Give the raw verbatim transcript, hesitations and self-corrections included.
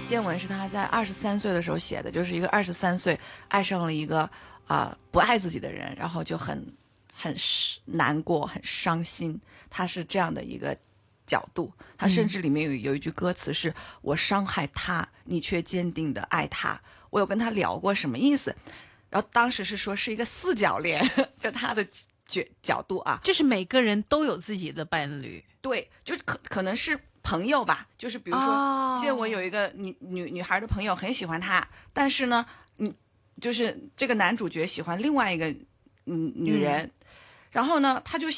见闻是他在二十三岁的时候写的，就是一个二十三岁爱上了一个啊、呃、不爱自己的人，然后就很很难过，很伤心。他是这样的一个角度，他甚至里面有有一句歌词是、嗯、我伤害他，你却坚定的爱他。我有跟他聊过什么意思，然后当时是说是一个四角恋，就他的角角度啊， 就是每个人都有自己的伴侣， 对，就是可可能是朋友吧，就是比如说，见、oh. 我有一个女女女孩的朋友很喜欢他，但是呢，你就是这个男主角喜欢另外一个嗯女人，嗯、然后呢，他就